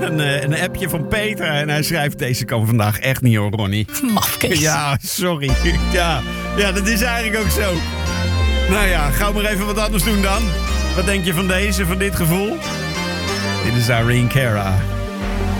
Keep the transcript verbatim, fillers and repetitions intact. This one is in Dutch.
een, uh, een appje van Peter. En hij schrijft, deze kan vandaag echt niet hoor, Ronnie. Mafkees. Ja, sorry. Ja, ja, dat is eigenlijk ook zo. Nou ja, gauw maar even wat anders doen dan. Wat denk je van deze, van dit gevoel? Dit is Irene Cara.